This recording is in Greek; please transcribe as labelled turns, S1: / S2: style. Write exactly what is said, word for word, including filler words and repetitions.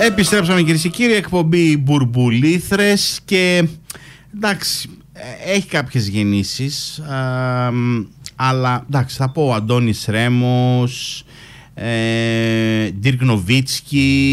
S1: Επιστρέψαμε κυρίες και κύριοι, εκπομπή Μπουρμπουλήθρες και εντάξει, έχει κάποιες γεννήσεις, α, αλλά εντάξει, θα πω ο Αντώνης Ρέμος, ε, Ντίρκ Νοβίτσκι,